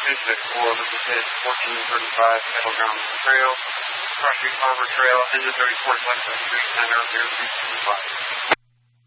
Exit for Elizabeth 1435 Battleground Trail, Cross Street Farmer Trail, engine 34 Lexus, Center, 0365.